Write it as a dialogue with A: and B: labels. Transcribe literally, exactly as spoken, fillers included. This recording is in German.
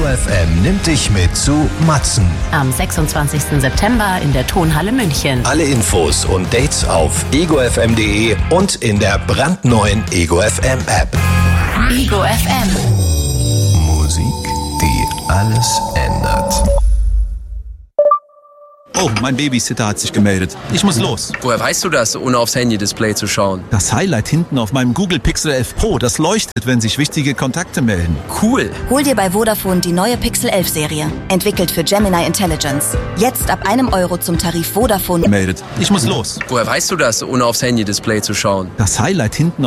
A: F M nimmt dich mit zu Matzen.
B: Am sechsundzwanzigsten September in der Tonhalle München.
A: Alle Infos und Dates auf ego f m punkt de und in der brandneuen Ego F M App.
B: Ego F M.
A: Musik, die alles ändert.
C: Oh, mein Babysitter hat sich gemeldet. Ich muss los.
D: Woher weißt du das, ohne aufs Handy-Display zu schauen?
C: Das Highlight hinten auf meinem Google Pixel elf Pro, das leuchtet, wenn sich wichtige Kontakte melden.
D: Cool.
E: Hol dir bei Vodafone die neue Pixel elf Serie. Entwickelt für Gemini Intelligence. Jetzt ab einem Euro zum Tarif Vodafone.
C: Meldet. Ich muss los.
D: Woher weißt du das, ohne aufs Handy-Display zu schauen?
C: Das Highlight hinten